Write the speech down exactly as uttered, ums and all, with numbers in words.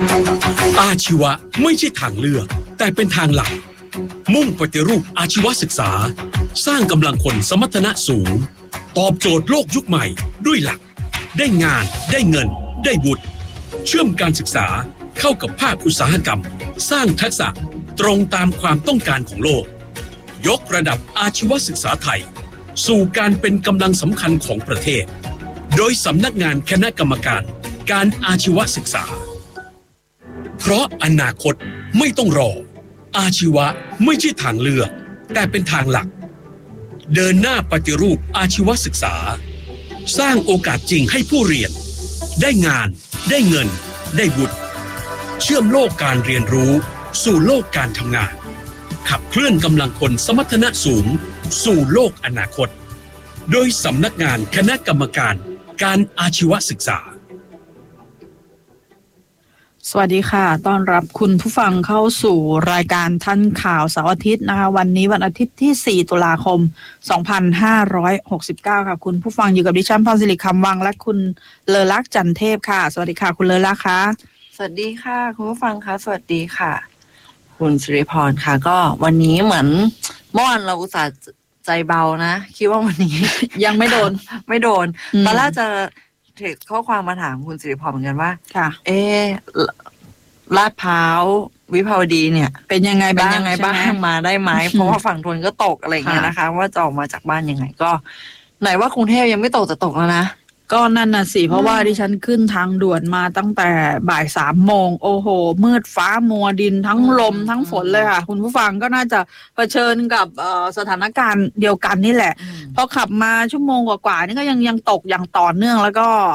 อาชีวะไม่ใช่ทางเลือกแต่เป็นทางหลักมุ่งปฏิรูปอาชีวศึกษาสร้างกำลังคนสมรรถนะสูงตอบโจทย์โลกยุคใหม่ด้วยหลักได้งานได้เงินได้บุตรเชื่อมการศึกษาเข้ากับภาคอุตสาหกรรมสร้างทักษะตรงตามความต้องการของโลกยกระดับอาชีวศึกษาไทยสู่การเป็นกำลังสำคัญของประเทศโดยสำนักงานคณะกรรมการการอาชีวศึกษาเพราะอนาคตไม่ต้องรออาชีวะไม่ใช่ทางเลือกแต่เป็นทางหลักเดินหน้าปฏิรูปอาชีวศึกษาสร้างโอกาสจริงให้ผู้เรียนได้งานได้เงินได้บุตรเชื่อมโลกการเรียนรู้สู่โลกการทำงานขับเคลื่อนกำลังคนสมรรถนะสูงสู่โลกอนาคตโดยสำนักงานคณะกรรมการการอาชีวศึกษาสวัสดีค่ะต้อนรับคุณผู้ฟังเข้าสู่รายการทันข่าวเสาร์อาทิตย์นะคะวันนี้วันอาทิตย์ที่สี่ตุลาคมสองพันห้าร้อยหกสิบเก้าค่ะคุณผู้ฟังอยู่กับดิฉันพรศิริคำวังและคุณเลอลักษณ์จันเทพค่ะสวัสดีค่ะคุณเลอลักษณ์ค่ะสวัสดีค่ะคุณผู้ฟังค่ะสวัสดีค่ะคุณสิริพรค่ะก็วันนี้เหมือนเมื่อวานเราอุตส่าห์ใจเบานะคิดว่าวันนี้ยังไม่โดนไม่โดนตอนแรกจะเทคข้อความมาถามคุณสิริพรเหมือนกันว่าค่ะเอ๊ะลาดพร้าววิภาวดีเนี่ยเป็นยังไงบ้างเป็นยังไงบ้างมาได้ไหมเพราะว่าฝั่งทนก็ตกอะไรอย่างเงี้ยนะคะว่าจะออกมาจากบ้านยังไงก็ไหนว่ากรุงเทพยังไม่ตกแต่ตกแล้วนะก็นั่นน่ะสิเพราะว่าดิฉันขึ้นทางด่วนมาตั้งแต่บ่ายสามโมงโอ้โหมืดฟ้ามัวดินทั้งลมทั้งฝนเลยค่ะคุณผู้ฟังก็น่าจะเผชิญกับสถานการณ์เดียวกันนี่แหละพอขับมาชั่วโมงกว่าๆนี่ก็ยังยังตกอย่างต่อเนื่องแล้วก็